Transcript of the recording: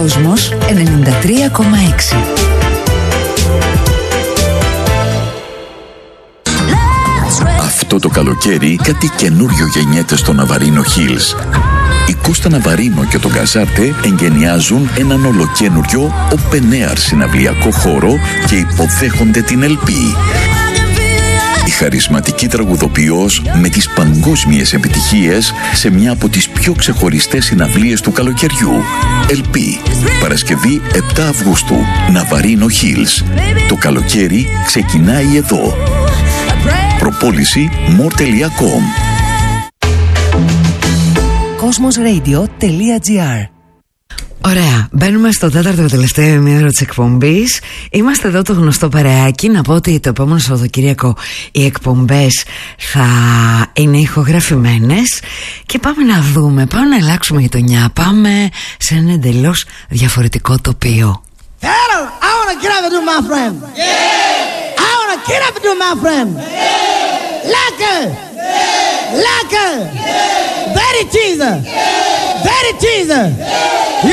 Κόσμος 93,6. Αυτό το καλοκαίρι κάτι καινούριο γεννιέται στο Ναβαρίνο Hills. Η Κώστα Ναβαρίνο και το Γκαζάρτε εγκαινιάζουν έναν ολοκένουριο open air συναυλιακό χώρο και υποδέχονται την Ελπή. Η χαρισματική τραγουδοποιός με τις παγκόσμιες επιτυχίες σε μια από τις πιο ξεχωριστές συναυλίες του καλοκαιριού. Ελπή, Παρασκευή 7 Αυγούστου, Ναβαρίνο Hills. Το καλοκαίρι ξεκινάει εδώ. Προπόληση more.com. Cosmosradio.gr. Ωραία, μπαίνουμε στο τέταρτο και τελευταίο ημίωρο της εκπομπής. Είμαστε εδώ το γνωστό παρεάκι. Να πω ότι το επόμενο Σαββατοκύριακο οι εκπομπές θα είναι ηχογραφημένες. Και πάμε να δούμε, πάμε να αλλάξουμε γειτονιά. Πάμε σε ένα εντελώς διαφορετικό τοπίο. Hello, I wanna get up and do my friend. Yeah. I wanna get up and do my friend. Yeah. Laka. Yeah. Laka. Yeah. Very teaser. Yeah. Very teaser. Yeah.